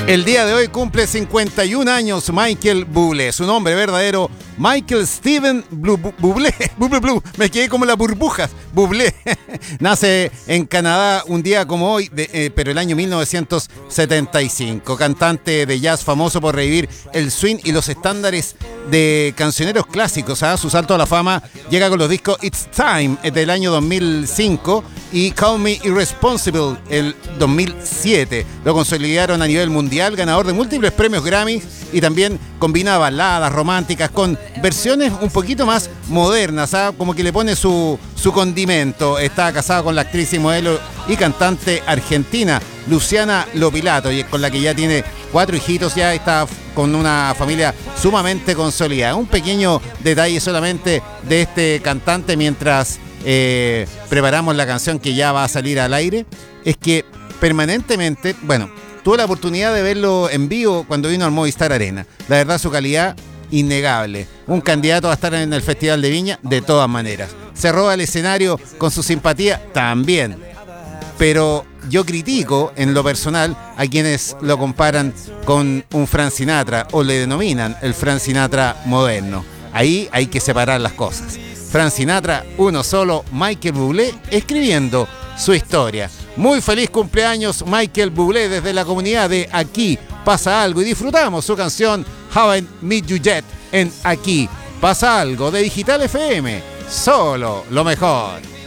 El día de hoy cumple 51 años Michael Bublé. Su nombre verdadero, Michael Steven Bublé. Me quedé como las burbujas. Bublé. Nace en Canadá un día como hoy, pero el año 1975. Cantante de jazz famoso por revivir el swing y los estándares de cancioneros clásicos. Su salto a la fama llega con los discos It's Time del año 2005 y Call Me Irresponsible el 2007. Lo consolidaron a nivel mundial, ganador de múltiples premios Grammy, y también combina baladas románticas con versiones un poquito más modernas, como que le pone su condimento. Está casado con la actriz y modelo y cantante argentina Luciana Lopilato, y con la que ya tiene 4 hijitos, ya está con una familia sumamente consolidada. Un pequeño detalle solamente de este cantante mientras preparamos la canción que ya va a salir al aire, es que permanentemente, tuve la oportunidad de verlo en vivo cuando vino al Movistar Arena. La verdad, su calidad innegable. Un candidato a estar en el Festival de Viña de todas maneras. Se roba el escenario con su simpatía también. Pero yo critico en lo personal a quienes lo comparan con un Frank Sinatra o le denominan el Frank Sinatra moderno. Ahí hay que separar las cosas. Frank Sinatra, uno solo, Michael Bublé, escribiendo su historia. Muy feliz cumpleaños Michael Bublé desde la comunidad de Aquí Pasa Algo, y disfrutamos su canción Haven't Met You Yet en Aquí Pasa Algo de Digital FM. Solo lo mejor.